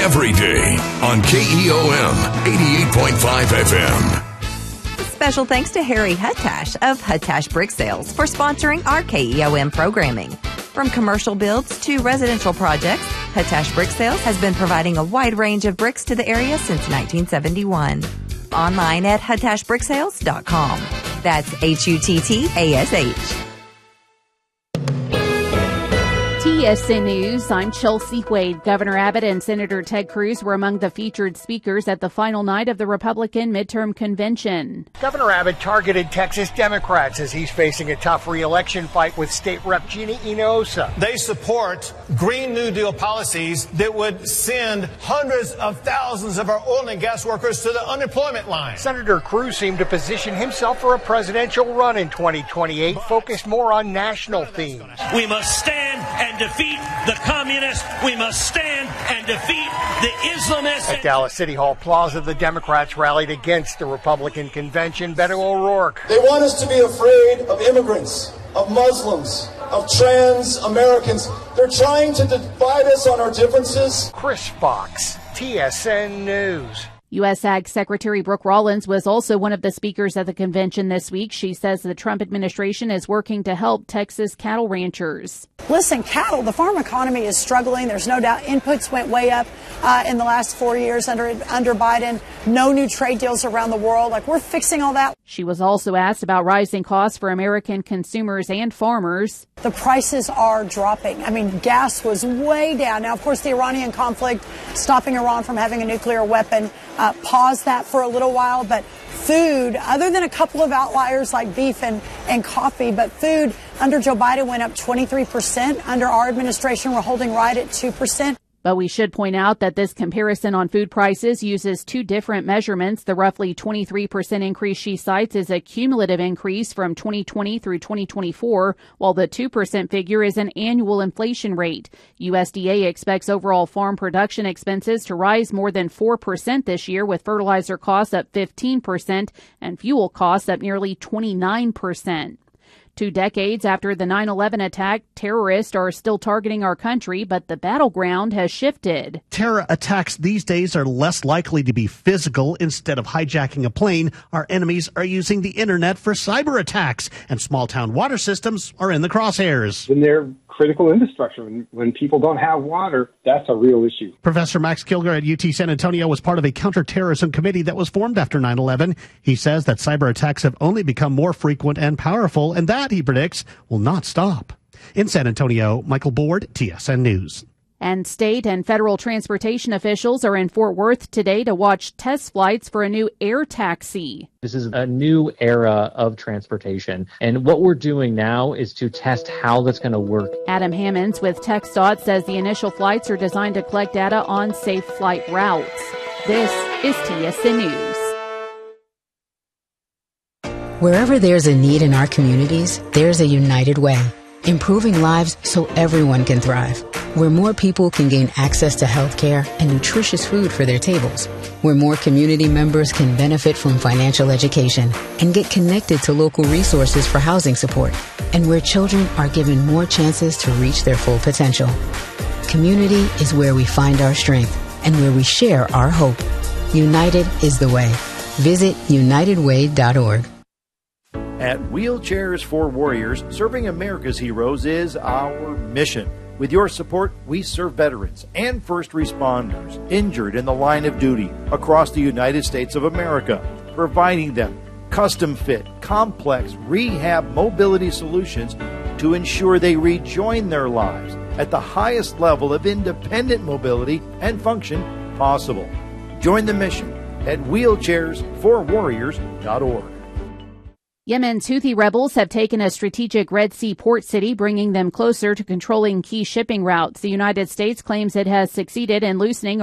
every day on KEOM 88.5 FM. Special thanks to Harry Huttash of Huttash Brick Sales for sponsoring our KEOM programming. From commercial builds to residential projects, Huttash Brick Sales has been providing a wide range of bricks to the area since 1971. Online at huttashbricksales.com. That's HUTTASH. TSN News, I'm Chelsea Wade. Governor Abbott and Senator Ted Cruz were among the featured speakers at the final night of the Republican midterm convention. Governor Abbott targeted Texas Democrats as he's facing a tough re-election fight with State Rep Gina Hinojosa. They support Green New Deal policies that would send hundreds of thousands of our oil and gas workers to the unemployment line. Senator Cruz seemed to position himself for a presidential run in 2028, focused more on national themes. We must stand and defeat the communists. We must stand and defeat the Islamists. At Dallas City Hall Plaza, the Democrats rallied against the Republican convention. Beto O'Rourke. They want us to be afraid of immigrants, of Muslims, of trans Americans. They're trying to divide us on our differences. Chris Fox, TSN News. U.S. Ag Secretary Brooke Rollins was also one of the speakers at the convention this week. She says the Trump administration is working to help Texas cattle ranchers. Listen, cattle, the farm economy is struggling. There's no doubt inputs went way up in the last 4 years under Biden. No new trade deals around the world. We're fixing all that. She was also asked about rising costs for American consumers and farmers. The prices are dropping. Gas was way down. Now, of course, the Iranian conflict, stopping Iran from having a nuclear weapon, paused that for a little while. But food, other than a couple of outliers like beef and coffee, but food under Joe Biden went up 23%. Under our administration, we're holding right at 2%. But we should point out that this comparison on food prices uses two different measurements. The roughly 23% increase she cites is a cumulative increase from 2020 through 2024, while the 2% figure is an annual inflation rate. USDA expects overall farm production expenses to rise more than 4% this year, with fertilizer costs up 15% and fuel costs up nearly 29%. 2 decades after the 9/11 attack, terrorists are still targeting our country, but the battleground has shifted. Terror attacks these days are less likely to be physical. Instead of hijacking a plane, our enemies are using the internet for cyber attacks, and small-town water systems are in the crosshairs. And they're critical infrastructure. When people don't have water, that's a real issue. Professor Max Kilger at UT San Antonio was part of a counterterrorism committee that was formed after 9/11. He says that cyber attacks have only become more frequent and powerful, and that, he predicts, will not stop. In San Antonio, Michael Board, TSN News. And state and federal transportation officials are in Fort Worth today to watch test flights for a new air taxi. This is a new era of transportation, and what we're doing now is to test how that's going to work. Adam Hammonds with TxDOT says the initial flights are designed to collect data on safe flight routes. This is TSN News. Wherever there's a need in our communities, there's a United Way. Improving lives so everyone can thrive. Where more people can gain access to health care and nutritious food for their tables. Where more community members can benefit from financial education and get connected to local resources for housing support. And where children are given more chances to reach their full potential. Community is where we find our strength and where we share our hope. United is the way. Visit unitedway.org. At Wheelchairs for Warriors, serving America's heroes is our mission. With your support, we serve veterans and first responders injured in the line of duty across the United States of America, providing them custom-fit, complex rehab mobility solutions to ensure they rejoin their lives at the highest level of independent mobility and function possible. Join the mission at wheelchairsforwarriors.org. Yemen's Houthi rebels have taken a strategic Red Sea port city, bringing them closer to controlling key shipping routes. The United States claims it has succeeded in loosening